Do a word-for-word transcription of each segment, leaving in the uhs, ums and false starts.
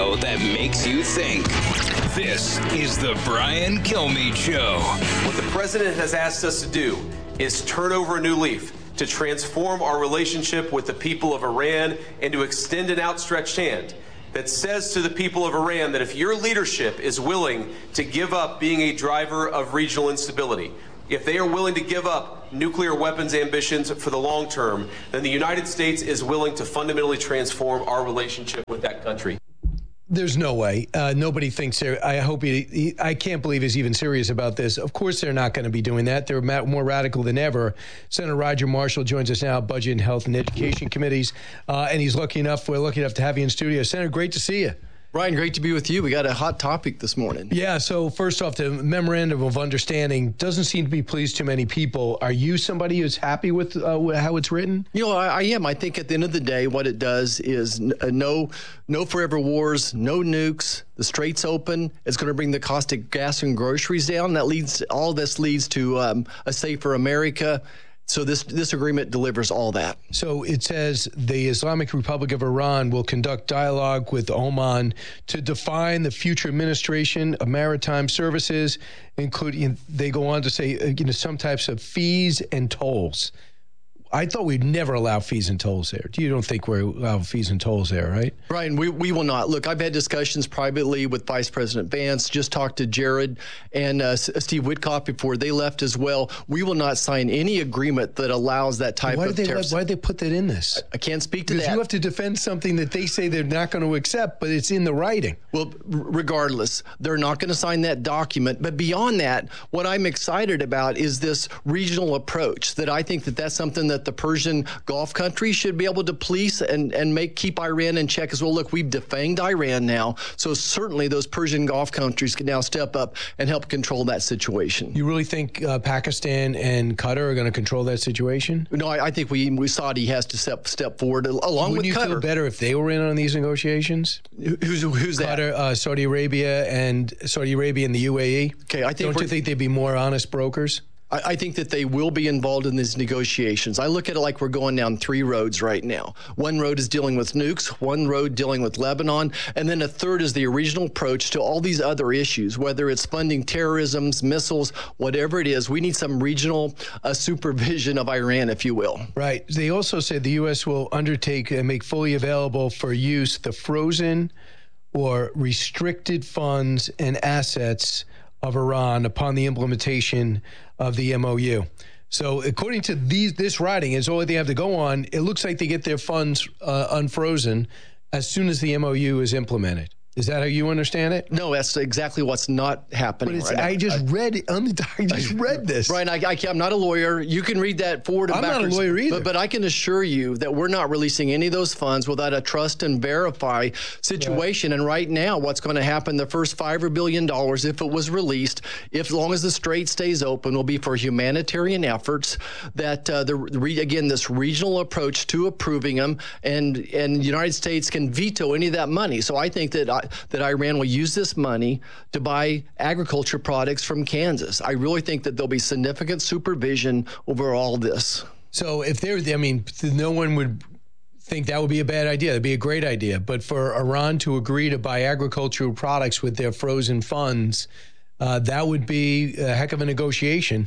radio that makes you think. This is the Brian Kilmeade Show. What the president has asked us to do is turn over a new leaf, to transform our relationship with the people of Iran and to extend an outstretched hand that says to the people of Iran that if your leadership is willing to give up being a driver of regional instability, if they are willing to give up nuclear weapons ambitions for the long term, then the United States is willing to fundamentally transform our relationship with that country. There's no way. Uh, nobody thinks they're, I hope he, he, I can't believe he's even serious about this. Of course they're not going to be doing that. They're ma- more radical than ever. Senator Roger Marshall joins us now, Budget and Health and Education Committees, uh, and he's lucky enough, we're lucky enough to have you in studio. Senator, great to see you. Brian, great to be with you. We got a hot topic this morning. Yeah, so first off, the Memorandum of Understanding doesn't seem to be pleased to many people. Are you somebody who's happy with uh, how it's written? You know, I, I am. I think at the end of the day, what it does is n- uh, no, no forever wars, no nukes. The Strait's open. It's going to bring the cost of gas and groceries down. That leads, all this leads to um, a safer America. So this this agreement delivers all that. So it says the Islamic Republic of Iran will conduct dialogue with Oman to define the future administration of maritime services, including, they go on to say, uh, you know, some types of fees and tolls. I thought we'd never allow fees and tolls there. You don't think we allow fees and tolls there, right? Brian, we, we will not. Look, I've had discussions privately with Vice President Vance, just talked to Jared and uh, Steve Witkoff before they left as well. We will not sign any agreement that allows that type why of did they, tariffs. Why did they put that in this? I, I can't speak to because that. You have to defend something that they say they're not going to accept, but it's in the writing. Well, regardless, they're not going to sign that document. But beyond that, what I'm excited about is this regional approach, that I think that that's something that the Persian Gulf countries should be able to police and, and make keep Iran in check as well. Look, we've defanged Iran now, so certainly those Persian Gulf countries can now step up and help control that situation. You really think uh, Pakistan and Qatar are going to control that situation? No, I, I think we, we Saudi has to step step forward along Wouldn't with you Qatar. Feel better if they were in on these negotiations? Who's who's Qatar, that? Uh, Saudi Arabia and Saudi Arabia and the U A E. Okay, I think don't you think they'd be more honest brokers? I think that they will be involved in these negotiations. I look at it like we're going down three roads right now. One road is dealing with nukes, one road dealing with Lebanon, and then a third is the regional approach to all these other issues, whether it's funding terrorism, missiles, whatever it is. We need some regional uh, supervision of Iran, if you will. Right. They also said the U S will undertake and make fully available for use the frozen or restricted funds and assets of Iran upon the implementation of the M O U. So according to these, this writing, is all they have to go on. It looks like they get their funds uh, unfrozen as soon as the M O U is implemented. Is that how you understand it? No, that's exactly what's not happening. But it's, right I now. just I, read it. I just read this. Brian, I, I, I'm not a lawyer. You can read that forward and I'm backwards. not a lawyer either. But, but I can assure you that we're not releasing any of those funds without a trust and verify situation. Right. And right now, what's going to happen, the first five or billion dollars, if it was released, if as long as the Strait stays open, will be for humanitarian efforts. That uh, the re, again, this regional approach to approving them, and and the United States can veto any of that money. So I think that I, that Iran will use this money to buy agriculture products from Kansas. I really think that there'll be significant supervision over all this. So if there, I mean, no one would think that would be a bad idea. That'd be a great idea. But for Iran to agree to buy agricultural products with their frozen funds, uh, that would be a heck of a negotiation.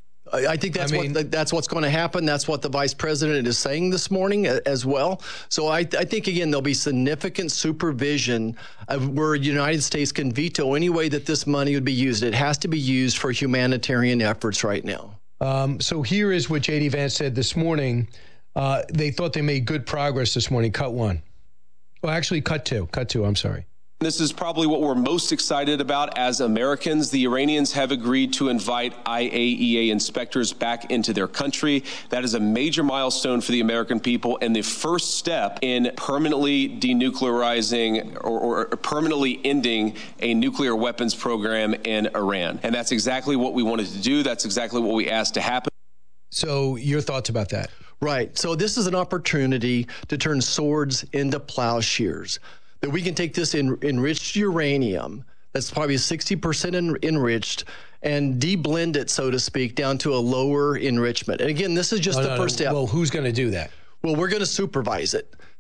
I think that's I mean, what that's what's going to happen. That's what the vice president is saying this morning as well. So I, I think, again, there'll be significant supervision of where the United States can veto any way that this money would be used. It has to be used for humanitarian efforts right now. Um, so here is what J D Vance said this morning. Uh, they thought they made good progress this morning. Cut one. Well, actually, cut two. Cut two. I'm sorry. This is probably what we're most excited about as Americans. The Iranians have agreed to invite I A E A inspectors back into their country. That is a major milestone for the American people and the first step in permanently denuclearizing or, or permanently ending a nuclear weapons program in Iran. And that's exactly what we wanted to do. That's exactly what we asked to happen. So your thoughts about that? Right. So this is an opportunity to turn swords into plowshares. That we can take this en- enriched uranium, that's probably sixty percent en- enriched, and deblend it, so to speak, down to a lower enrichment. And again, this is just oh, the no, first no. step. Well, who's going to do that? Well, we're going to supervise it.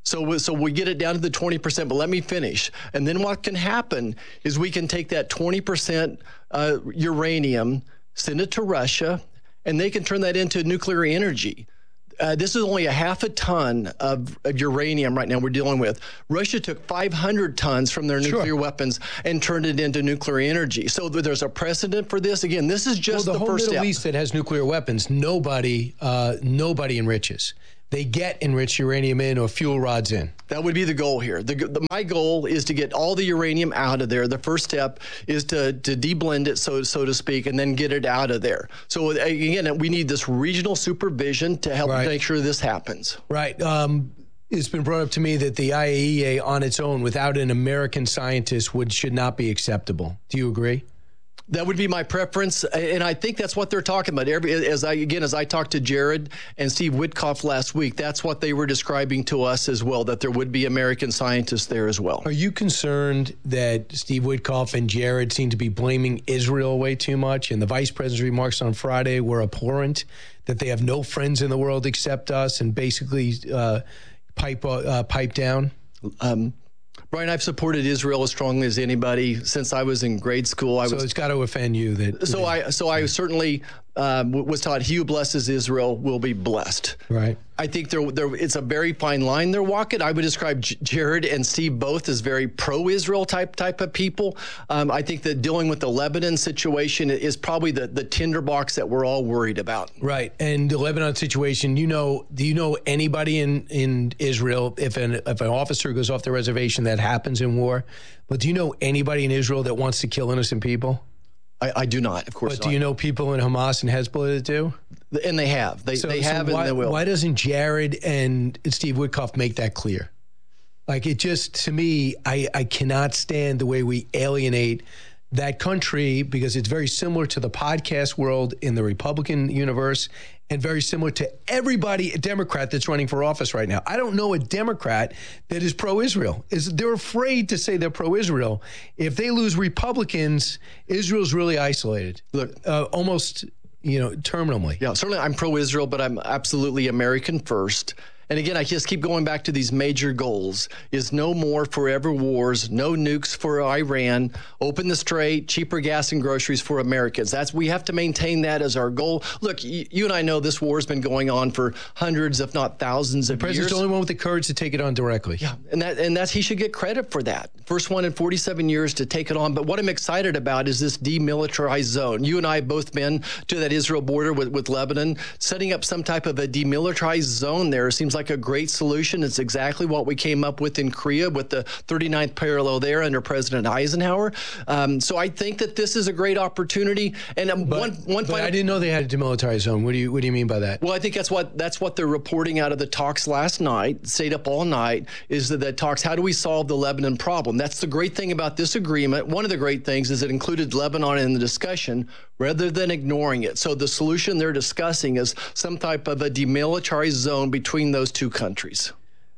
So, so we get it down to the twenty percent, but let me finish. And then what can happen is we can take that twenty percent uh, uranium, send it to Russia, and they can turn that into nuclear energy. Uh, this is only a half a ton of, of uranium right now we're dealing with. Russia took five hundred tons from their nuclear Sure. weapons and turned it into nuclear energy. So there's a precedent for this. Again, this is just well, the, the whole first Middle step. East that has nuclear weapons, nobody, uh, nobody enriches. They get enriched uranium in or fuel rods in. That would be the goal here. The, the, my goal is to get all the uranium out of there. The first step is to, to deblend it, so so to speak, and then get it out of there. So again, we need this regional supervision to help Right. make sure this happens. Right. Um, it's been brought up to me that the I A E A on its own, without an American scientist, would should not be acceptable. Do you agree? That would be my preference, and I think that's what they're talking about. Every, as I again, as I talked to Jared and Steve Witkoff last week, that's what they were describing to us as well, that there would be American scientists there as well. Are you concerned that Steve Witkoff and Jared seem to be blaming Israel way too much, and the vice president's remarks on Friday were abhorrent, that they have no friends in the world except us, and basically uh, pipe uh, pipe down? Um, Brian, I've supported Israel as strongly as anybody since I was in grade school. I So was, it's got to offend you that. so I so I certainly um, was taught, he who blesses Israel will be blessed. Right. I think there, there, it's a very fine line they're walking. I would describe J- Jared and Steve both as very pro-Israel type type of people. Um, I think that dealing with the Lebanon situation is probably the, the tinderbox that we're all worried about. Right. And the Lebanon situation, you know, do you know anybody in, in Israel, if an, if an officer goes off the reservation, that happens in war, but do you know anybody in Israel that wants to kill innocent people? I, I do not, of course. But do you know people in Hamas and Hezbollah that do? And they have. They, So, they so have why, and they will. Why doesn't Jared and Steve Witkoff make that clear? Like, it just, to me, I, I cannot stand the way we alienate that country, because it's very similar to the podcast world in the Republican universe and very similar to everybody, a Democrat that's running for office right now. I don't know a Democrat that is pro-Israel. Is they're afraid to say they're pro-Israel. If they lose Republicans, Israel's really isolated. Look, uh, almost, you know, terminally. Yeah, certainly I'm pro-Israel, but I'm absolutely American first. And again, I just keep going back to these major goals: is no more forever wars, no nukes for Iran, open the strait, cheaper gas and groceries for Americans. That's, we have to maintain that as our goal. Look, you, you and I know this war has been going on for hundreds, if not thousands of The president's years. the only one with the courage to take it on directly. Yeah, and that and that's he should get credit for that. First one in forty-seven years to take it on. But what I'm excited about is this demilitarized zone. You and I have both been to that Israel border with, with Lebanon. Setting up some type of a demilitarized zone there seems like a great solution. It's exactly what we came up with in Korea with the thirty-ninth parallel there under President Eisenhower. Um, so I think that this is a great opportunity. And um, But, one one but final. I didn't know they had a demilitarized zone. What do you What do you mean by that? Well, I think that's what that's what they're reporting out of the talks last night. Stayed up all night. Is that the talks? How do we solve the Lebanon problem? That's the great thing about this agreement. One of the great things is it included Lebanon in the discussion rather than ignoring it. So the solution they're discussing is some type of a demilitarized zone between those two countries.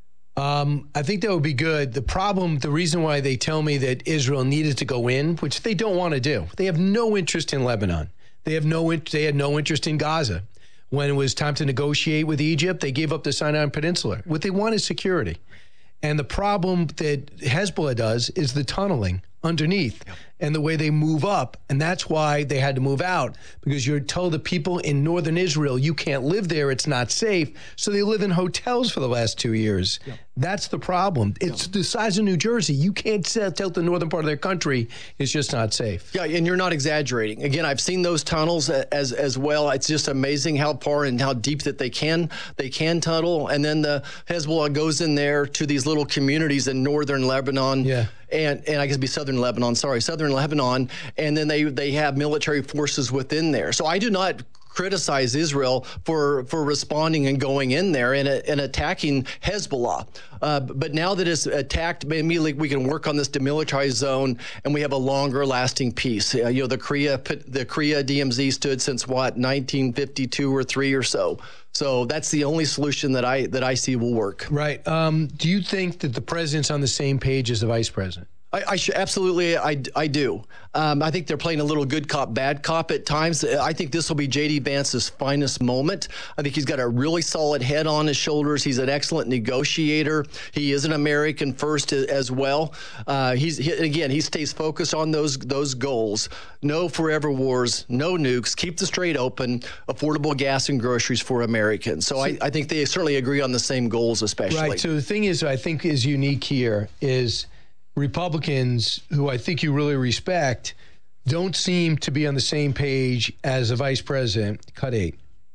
Um, I think that would be good. The problem, the reason why they tell me that Israel needed to go in, which they don't want to do, they have no interest in Lebanon. They have no. They had no interest in Gaza. When it was time to negotiate with Egypt, they gave up the Sinai Peninsula. What they want is security. And the problem that Hezbollah does is the tunneling underneath yep. and the way they move up. And that's why they had to move out, because you're told the people in northern Israel, you can't live there, it's not safe. So they live in hotels for the last two years. Yep. That's the problem. It's yep. the size of New Jersey. You can't tell the northern part of their country is just not safe. Yeah, and you're not exaggerating. Again, I've seen those tunnels as as well. It's just amazing how far and how deep that they can they can tunnel. And then the Hezbollah goes in there to these little communities in northern Lebanon. Yeah. And and I guess it'd be southern Lebanon, sorry, southern Lebanon, and then they they have military forces within there. So I do not criticize Israel for for responding and going in there and, and attacking Hezbollah. Uh, but now that it's attacked, immediately we can work on this demilitarized zone, and we have a longer lasting peace. Uh, you know, the Korea the Korea D M Z stood since what, nineteen fifty-two or three or so. So that's the only solution that I that I see will work. Right. Um, do you think that the president's on the same page as the vice president? I, I sh- absolutely, I, I do. Um, I think they're playing a little good cop, bad cop at times. I think this will be J D Vance's finest moment. I think he's got a really solid head on his shoulders. He's an excellent negotiator. He is an American first as well. Uh, he's he, again, he stays focused on those those goals. No forever wars, no nukes. Keep the strait open. Affordable gas and groceries for Americans. So, so I, I think they certainly agree on the same goals, especially. Right. So the thing is, I think is unique here is Republicans, who I think you really respect, don't seem to be on the same page as the vice president. Cut eight.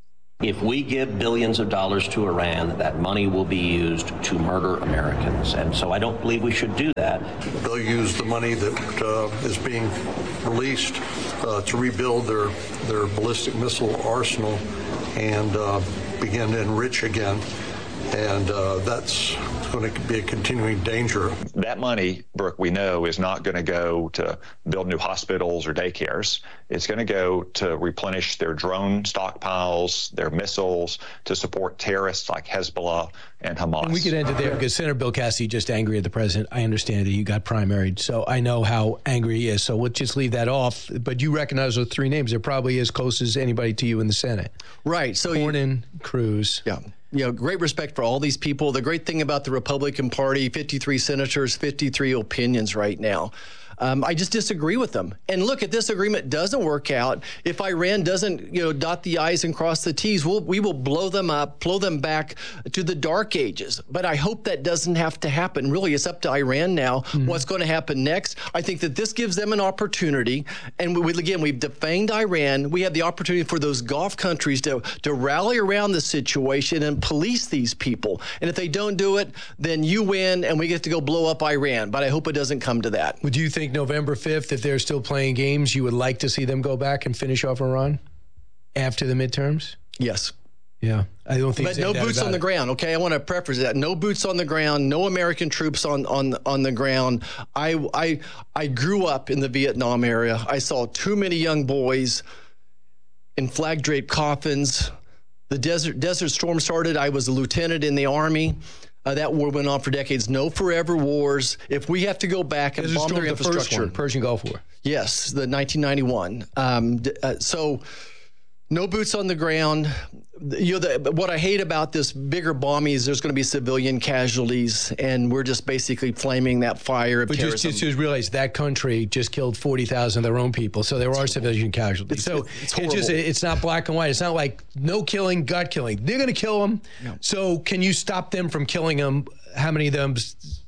If we give billions of dollars to Iran, that money will be used to murder Americans. And so I don't believe we should do that. They'll use the money that uh, is being released uh, to rebuild their, their ballistic missile arsenal and uh, begin to enrich again. And uh, that's going to be a continuing danger. That money, Brooke, we know is not going to go to build new hospitals or daycares. It's going to go to replenish their drone stockpiles, their missiles, to support terrorists like Hezbollah and Hamas. And we could end it there because Senator Bill Cassidy just angry at the president. I understand that you got primaried, so I know how angry he is. So let's just leave that off. But you recognize those three names. They're probably as close as anybody to you in the Senate. Right. So Cornyn, Cruz. Yeah. You know, great respect for all these people. The great thing about the Republican Party, fifty-three senators, fifty-three opinions right now. Um, I just disagree with them. And look, if this agreement doesn't work out, if Iran doesn't, you know, dot the I's and cross the T's, we'll, we will blow them up, blow them back to the dark ages. But I hope that doesn't have to happen. Really, it's up to Iran now. Mm-hmm. What's going to happen next? I think that this gives them an opportunity. And we, again, we've defanged Iran. We have the opportunity for those Gulf countries to, to rally around the situation and police these people. And if they don't do it, then you win and we get to go blow up Iran. But I hope it doesn't come to that. Would you think November fifth, if they're still playing games, you would like to see them go back and finish off Iran after the midterms? Yes. Yeah, I don't think. But no boots on the ground. Okay, I want to preface that. No boots on the ground. No American troops on on on the ground. I I I grew up in the Vietnam area. I saw too many young boys in flag draped coffins. The desert Desert Storm started. I was a lieutenant in the Army. Uh, that war went on for decades. No forever wars. If we have to go back and bomb their infrastructure. The first one, Persian Gulf War. Yes, the nineteen ninety-one. Um, uh, so no boots on the ground. You know, the, what I hate about this bigger bombing is there's going to be civilian casualties, and we're just basically flaming that fire of but terrorism. But just, just realize that country just killed forty thousand of their own people, so there are civilian casualties. It's, so it's, it's just it's not black and white. It's not like no killing, gut killing. They're going to kill them. No. So can you stop them from killing them? How many of them?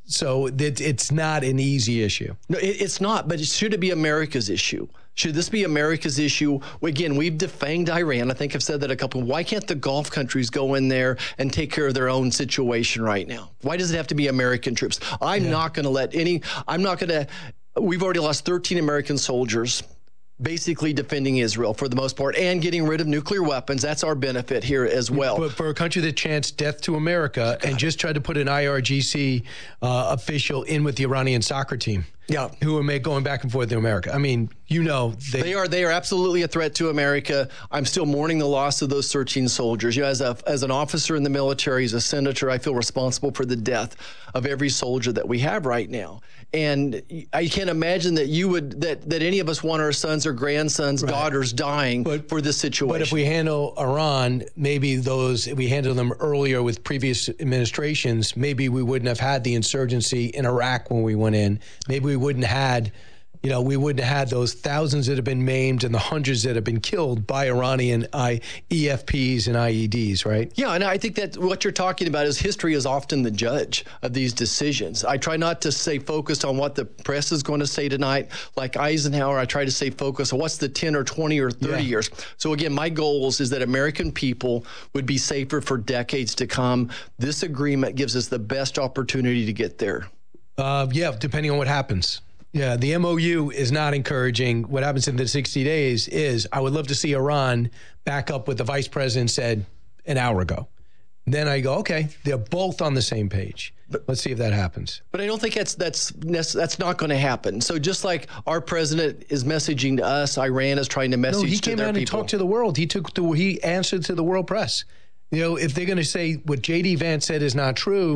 So it, it's not an easy issue. No, it, it's not. But should it be America's issue? Should this be America's issue? Again, we've defanged Iran. I think I've said that a couple. Why can't the Gulf countries go in there and take care of their own situation right now? Why does it have to be American troops? I'm yeah. not going to let any, I'm not going to, we've already lost thirteen American soldiers basically defending Israel for the most part and getting rid of nuclear weapons. That's our benefit here as well. But for a country that chants death to America God. and just tried to put an I R G C uh, official in with the Iranian soccer team. Yeah, who are going back and forth to America. I mean, you know, they, they are they are absolutely a threat to America. I'm still mourning the loss of those thirteen soldiers. You know, as a as an officer in the military, as a senator, I feel responsible for the death of every soldier that we have right now. And I can't imagine that you would that that any of us want our sons or grandsons, right. daughters dying but, for this situation. But if we handle Iran, maybe those if we handled them earlier with previous administrations, maybe we wouldn't have had the insurgency in Iraq when we went in. Maybe we wouldn't have had, you know, we wouldn't have had those thousands that have been maimed and the hundreds that have been killed by Iranian I, E F Ps and I E Ds, right? Yeah, and I think that what you're talking about is history is often the judge of these decisions. I try not to stay focused on what the press is going to say tonight. Like Eisenhower, I try to stay focused on what's the ten or twenty or thirty yeah. years. So again, my goals is that American people would be safer for decades to come. This agreement gives us the best opportunity to get there. Uh, yeah, depending on what happens. Yeah, the M O U is not encouraging. What happens in the sixty days is I would love to see Iran back up what the vice president said an hour ago. Then I go, okay, they're both on the same page. But, Let's see if that happens. But I don't think that's that's that's not going to happen. So just like our president is messaging to us, Iran is trying to message no, he to came their out people. and talked to the world. He took the, he answered to the world press. You know, if they're going to say what J D Vance said is not true,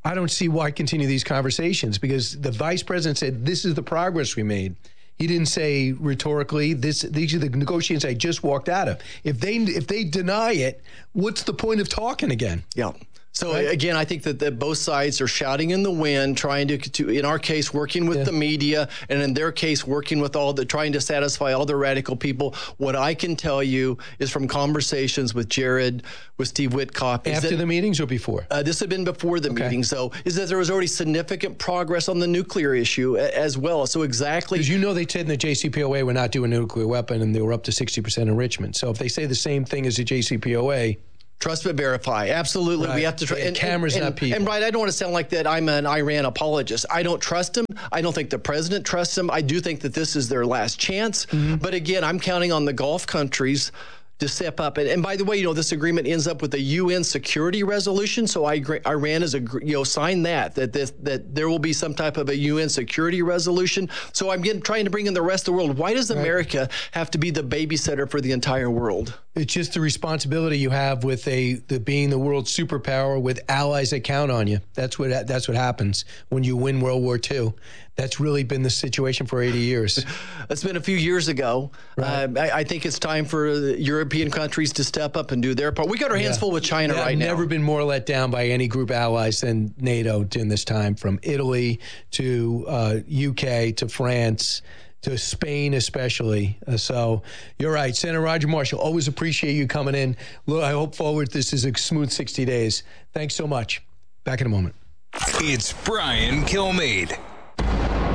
I don't see why continue these conversations, because the vice president said, this is the progress we made. He didn't say rhetorically, this, these are the negotiations I just walked out of. If they if they deny it, what's the point of talking again? Yeah. So right? Again, I think that, that both sides are shouting in the wind, trying to, to in our case, working with yeah. the media, and in their case, working with all the, trying to satisfy all the radical people. What I can tell you is from conversations with Jared, with Steve Witkoff. After that, the meetings or before? Uh, this had been before the okay. meeting. So is that there was already significant progress on the nuclear issue a, as well. So exactly. Because you know they said in the J C P O A we're not doing a nuclear weapon, and they were up to sixty percent enrichment. So if they say the same thing as the J C P O A, trust but verify. Absolutely. Right. We have to try. And, and cameras, and, not people. And, right, I don't want to sound like that I'm an Iran apologist. I don't trust him. I don't think the president trusts him. I do think that this is their last chance. Mm-hmm. But again, I'm counting on the Gulf countries to step up. And, and by the way, you know, this agreement ends up with a U N security resolution. So I, Iran is, a, you know, signed that, that, this, that there will be some type of a U N security resolution. So I'm getting, trying to bring in the rest of the world. Why does America right. have to be the babysitter for the entire world? It's just the responsibility you have with a the being the world superpower with allies that count on you. That's what that's what happens when you win World War Two. That's really been the situation for eighty years. It's been a few years ago. Right. Uh, I, I think it's time for the European countries to step up and do their part. We got our hands yeah. full with China yeah, right I've now. I've never been more let down by any group of allies than NATO during this time, from Italy to uh, U K to France to Spain especially. Uh, so you're right. Senator Roger Marshall, always appreciate you coming in. Look, I hope forward this is a smooth sixty days. Thanks so much. Back in a moment. It's Brian Kilmeade.